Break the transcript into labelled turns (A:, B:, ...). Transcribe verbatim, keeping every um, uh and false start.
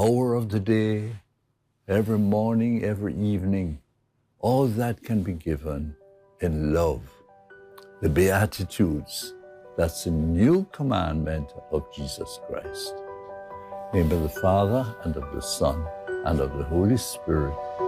A: hour of the day, every morning, every evening. All that can be given in love. The Beatitudes, that's the new commandment of Jesus Christ. In the name of the Father, and of the Son, and of the Holy Spirit.